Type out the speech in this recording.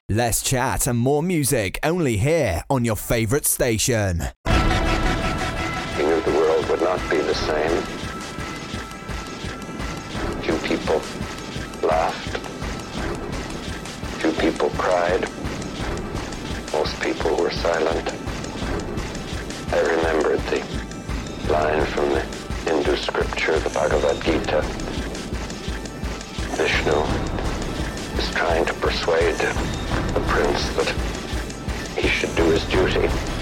Less chat and more music only here on your favourite station. He knew the world would not be the same. Few people laughed. Few people cried. Most people were silent. I remembered the line from the Hindu scripture, the Bhagavad Gita. Vishnu is trying to persuade the prince that he should do his duty.